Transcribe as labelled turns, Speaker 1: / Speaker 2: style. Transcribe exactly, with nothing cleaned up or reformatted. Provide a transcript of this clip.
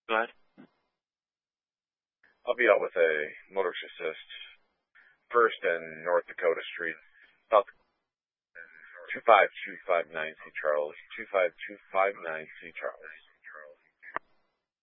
Speaker 1: Go ahead.
Speaker 2: I'll be out with a motorist assist. First and North Dakota Street. South two five two five nine C Charles. two five two five nine C Charles.